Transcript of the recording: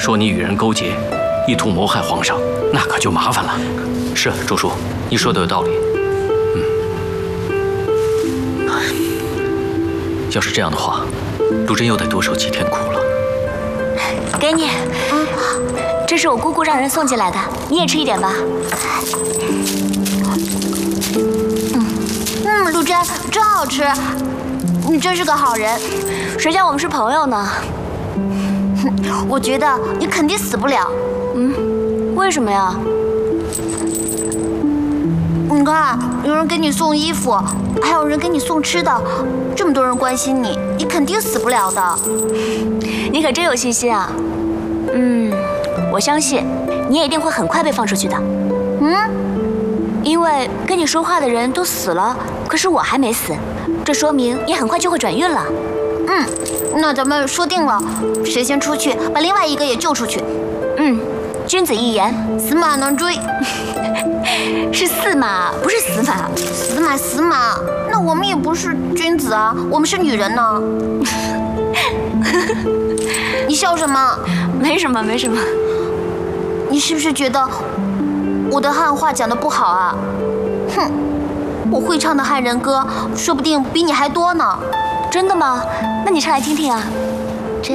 说你与人勾结，意图谋害皇上，那可就麻烦了。是朱叔，你说的有道理。要是这样的话，陆贞又得多受几天苦了。 给你，这是我姑姑让人送进来的，你也吃一点吧。 陆贞真好吃，你真是个好人。 谁叫我们是朋友呢？ 我觉得你肯定死不了。 为什么呀？ 你看，有人给你送衣服，还有人给你送吃的，这么多人关心你，你肯定死不了的。 你可真有信心啊！我相信你也一定会很快被放出去的。因为跟你说话的人都死了，可是我还没死，这说明你很快就会转运了。 那咱们说定了，谁先出去，把另外一个也救出去。 君子一言， 死马难追。 是驷马，不是死马。 死马，那我们也不是君子啊，我们是女人呢。你笑什么？ 没什么，没什么。 你是不是觉得我的汉话讲得不好啊？我会唱的汉人歌，说不定比你还多呢。 真的吗？那你唱来听听啊。